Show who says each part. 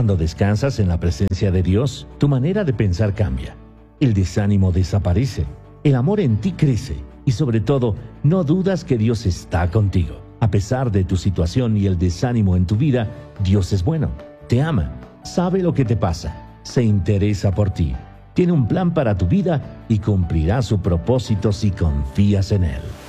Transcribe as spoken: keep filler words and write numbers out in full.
Speaker 1: Cuando descansas en la presencia de Dios, tu manera de pensar cambia. El desánimo desaparece, el amor en ti crece y sobre todo, no dudas que Dios está contigo. A pesar de tu situación y el desánimo en tu vida, Dios es bueno, te ama, sabe lo que te pasa, se interesa por ti, tiene un plan para tu vida y cumplirá su propósito si confías en Él.